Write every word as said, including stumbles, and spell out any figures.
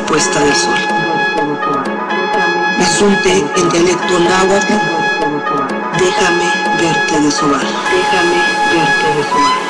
puesta del sol. Asunte en dialecto náhuatl, déjame verte desovar, déjame verte desovar.